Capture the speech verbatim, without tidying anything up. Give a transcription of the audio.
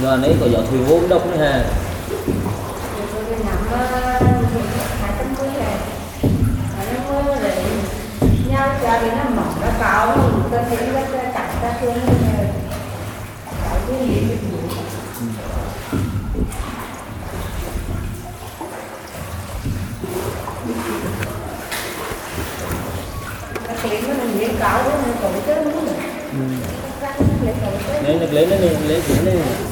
Và nấy có gió thuyền vô đông nữa ha. Nhau cha đi nó mỏng nó cao nó thấy nó chặt ra thương cái gì cái nó mình cao đó nó còn cái nó nếu nó lấy nó lên lấy chuyển lên